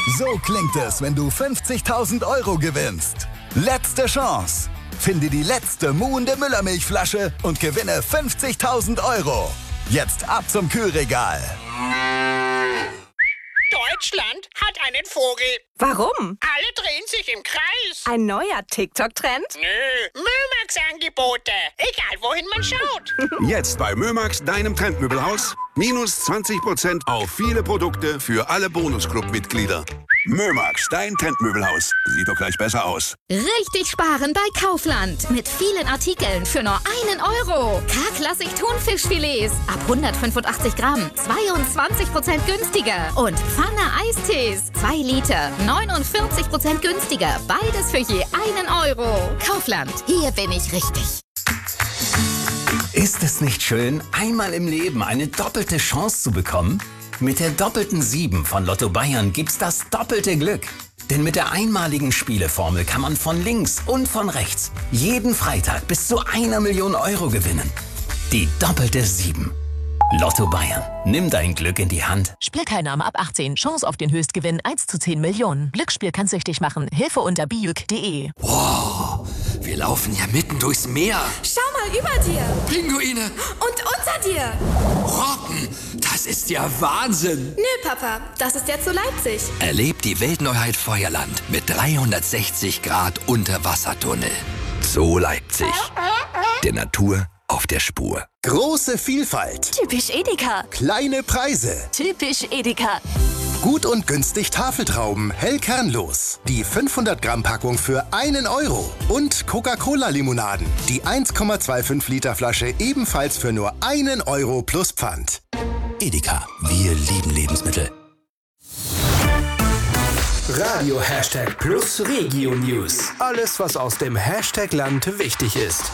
So klingt es, wenn du 50.000 € gewinnst. Letzte Chance. Finde die letzte muhende Müllermilchflasche und gewinne 50.000 €. Jetzt ab zum Kühlregal. Deutschland hat einen Vogel. Warum? Alle drehen sich im Kreis. Ein neuer TikTok-Trend? Nö, Mömax-Angebote. Egal, wohin man schaut. Jetzt bei Mömax, deinem Trendmöbelhaus. Minus 20% auf viele Produkte für alle Bonusclub-Mitglieder. Mömax, dein Trendmöbelhaus. Sieht doch gleich besser aus. Richtig sparen bei Kaufland. Mit vielen Artikeln für nur 1 €. K-Klassik Thunfischfilets ab 185 Gramm. 22% günstiger. Und Pfanne Eistees. 2 Liter. 49% günstiger. Beides für je 1 €. Kaufland. Hier bin ich richtig. Ist es nicht schön, einmal im Leben eine doppelte Chance zu bekommen? Mit der doppelten 7 von Lotto Bayern gibt's das doppelte Glück. Denn mit der einmaligen Spieleformel kann man von links und von rechts jeden Freitag bis zu 1 Million € gewinnen. Die doppelte 7. Lotto Bayern. Nimm dein Glück in die Hand. Spielteilnahme ab 18. Chance auf den Höchstgewinn 1 zu 10 Millionen. Glücksspiel kann süchtig machen. Hilfe unter biuk.de. Wow, wir laufen ja mitten durchs Meer. Schau mal über dir. Pinguine. Und unter dir. Robben, das ist ja Wahnsinn. Nö, Papa, das ist jetzt so Leipzig. Erlebt die Weltneuheit Feuerland mit 360 Grad Unterwassertunnel. So Leipzig. Der Natur auf der Spur. Große Vielfalt. Typisch Edeka. Kleine Preise. Typisch Edeka. Gut und günstig Tafeltrauben, hell kernlos. Die 500 Gramm Packung für 1 €. Und Coca-Cola-Limonaden. Die 1,25 Liter Flasche ebenfalls für nur 1 € plus Pfand. Edeka, wir lieben Lebensmittel. Radio #Plus Regio News. Alles, was aus dem Hashtag-Land wichtig ist.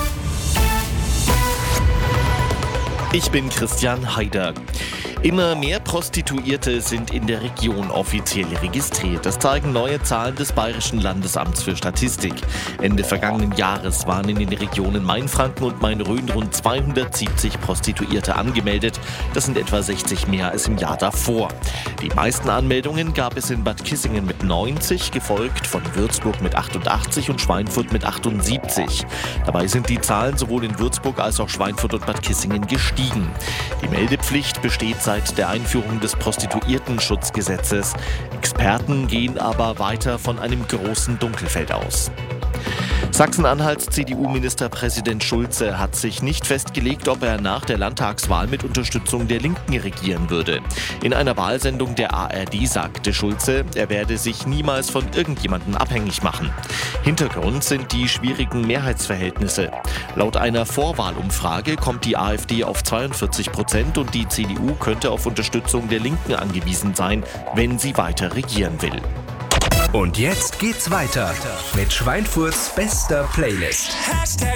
Ich bin Christian Haider. Immer mehr Prostituierte sind in der Region offiziell registriert. Das zeigen neue Zahlen des Bayerischen Landesamts für Statistik. Ende vergangenen Jahres waren in den Regionen Mainfranken und Main-Rhön rund 270 Prostituierte angemeldet. Das sind etwa 60 mehr als im Jahr davor. Die meisten Anmeldungen gab es in Bad Kissingen mit 90, gefolgt von Würzburg mit 88 und Schweinfurt mit 78. Dabei sind die Zahlen sowohl in Würzburg als auch Schweinfurt und Bad Kissingen gestiegen. Die Meldepflicht besteht seit der Einführung des Prostituiertenschutzgesetzes. Experten gehen aber weiter von einem großen Dunkelfeld aus. Sachsen-Anhalts CDU-Ministerpräsident Schulze hat sich nicht festgelegt, ob er nach der Landtagswahl mit Unterstützung der Linken regieren würde. In einer Wahlsendung der ARD sagte Schulze, er werde sich niemals von irgendjemandem abhängig machen. Hintergrund sind die schwierigen Mehrheitsverhältnisse. Laut einer Vorwahlumfrage kommt die AfD auf 42% und die CDU könnte auf Unterstützung der Linken angewiesen sein, wenn sie weiter regieren will. Und jetzt geht's weiter mit Schweinfurts bester Playlist.